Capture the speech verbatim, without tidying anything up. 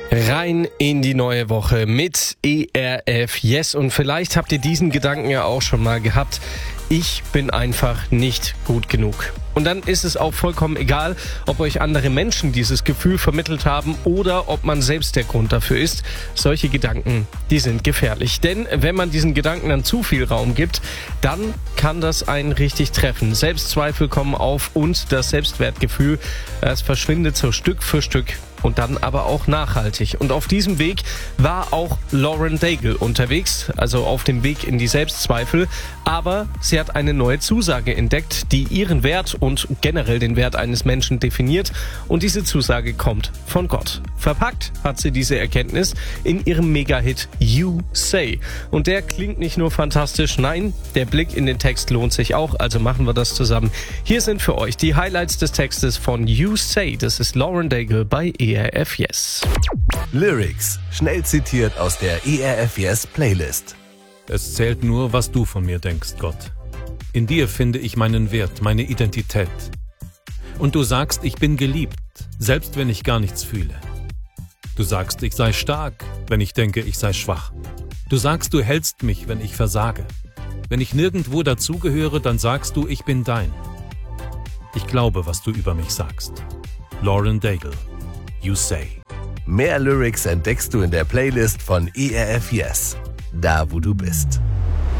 Rein in die neue Woche mit E R F Yes. Und vielleicht habt ihr diesen Gedanken ja auch schon mal gehabt. Ich bin einfach nicht gut genug. Und dann ist es auch vollkommen egal, ob euch andere Menschen dieses Gefühl vermittelt haben oder ob man selbst der Grund dafür ist. Solche Gedanken, die sind gefährlich. Denn wenn man diesen Gedanken dann zu viel Raum gibt, dann kann das einen richtig treffen. Selbstzweifel kommen auf und das Selbstwertgefühl, es verschwindet so Stück für Stück. Und dann aber auch nachhaltig. Und auf diesem Weg war auch Lauren Daigle unterwegs, also auf dem Weg in die Selbstzweifel. Aber sie hat eine neue Zusage entdeckt, die ihren Wert und generell den Wert eines Menschen definiert. Und diese Zusage kommt von Gott. Verpackt hat sie diese Erkenntnis in ihrem Mega-Hit You Say. Und der klingt nicht nur fantastisch, nein, der Blick in den Text lohnt sich auch, also machen wir das zusammen. Hier sind für euch die Highlights des Textes von You Say. Das ist Lauren Daigle bei E R F Yes. Lyrics, schnell zitiert aus der E R F Yes Playlist. Es zählt nur, was du von mir denkst, Gott. In dir finde ich meinen Wert, meine Identität. Und du sagst, ich bin geliebt, selbst wenn ich gar nichts fühle. Du sagst, ich sei stark, wenn ich denke, ich sei schwach. Du sagst, du hältst mich, wenn ich versage. Wenn ich nirgendwo dazugehöre, dann sagst du, ich bin dein. Ich glaube, was du über mich sagst. Lauren Daigle, You Say. Mehr Lyrics entdeckst du in der Playlist von E R F Yes, da wo du bist.